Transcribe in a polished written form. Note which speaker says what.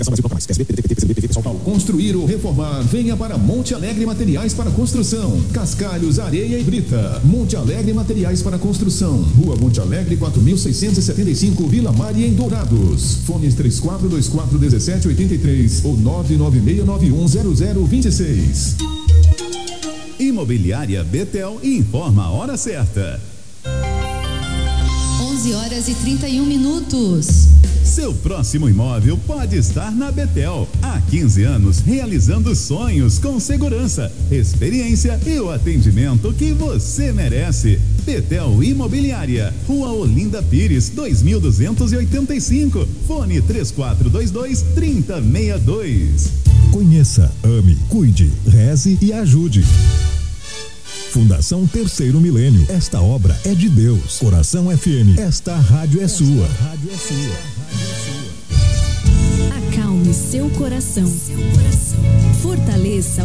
Speaker 1: Construir ou reformar, venha para Monte Alegre Materiais para Construção. Cascalhos, areia e brita. Monte Alegre Materiais para Construção. Rua Monte Alegre, 4675, Vila Maria, em Dourados. Fones 34241783 ou 996910026.
Speaker 2: Imobiliária Betel informa a hora certa.
Speaker 3: 11h31.
Speaker 2: Seu próximo imóvel pode estar na Betel. Há 15 anos realizando sonhos com segurança, experiência e o atendimento que você merece. Betel Imobiliária, Rua Olinda Pires, 2285. Fone 3422-3062.
Speaker 4: Conheça, ame, cuide, reze e ajude. Fundação Terceiro Milênio. Esta obra é de Deus. Coração FM. Esta rádio é sua.
Speaker 5: Acalme seu coração. Fortaleça